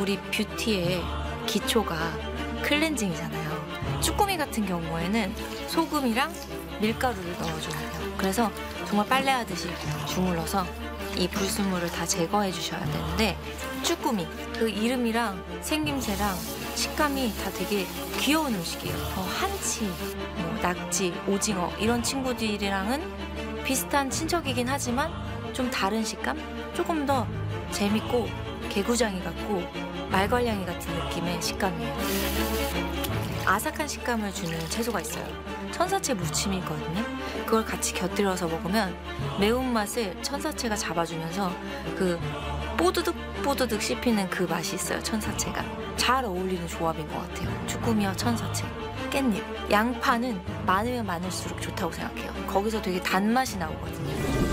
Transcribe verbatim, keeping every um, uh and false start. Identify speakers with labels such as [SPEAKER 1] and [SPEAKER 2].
[SPEAKER 1] 우리 뷰티의 기초가 클렌징이잖아요. 쭈꾸미 같은 경우에는 소금이랑 밀가루를 넣어줘야 돼요. 그래서 정말 빨래하듯이 주물러서 이 불순물을 다 제거해 주셔야 되는데, 쭈꾸미 그 이름이랑 생김새랑 식감이 다 되게 귀여운 음식이에요. 어, 한치, 뭐 낙지, 오징어 이런 친구들이랑은 비슷한 친척이긴 하지만 좀 다른 식감? 조금 더 재밌고 개구장이 같고 말괄량이 같은 느낌의 식감이에요. 아삭한 식감을 주는 채소가 있어요. 천사채 무침이 있거든요. 그걸 같이 곁들여서 먹으면 매운맛을 천사채가 잡아주면서 그 뽀드득 뽀드득 씹히는 그 맛이 있어요. 천사채가 잘 어울리는 조합인 것 같아요. 쭈꾸미와 천사채, 깻잎, 양파는 많으면 많을수록 좋다고 생각해요. 거기서 되게 단맛이 나오거든요.